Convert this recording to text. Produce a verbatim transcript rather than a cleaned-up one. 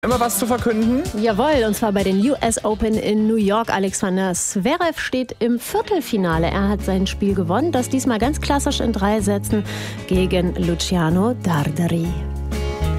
Immer was zu verkünden? Jawohl, und zwar bei den U S Open in New York. Alexander Zverev steht im Viertelfinale. Er hat sein Spiel gewonnen, das diesmal ganz klassisch in drei Sätzen gegen Luciano Darderi.